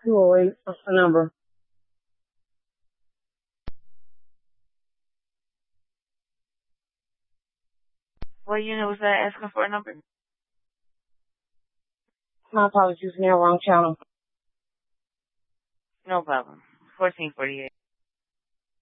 208. What's the number? What unit was that asking for a number? My apologies, now wrong channel. No problem. 1448.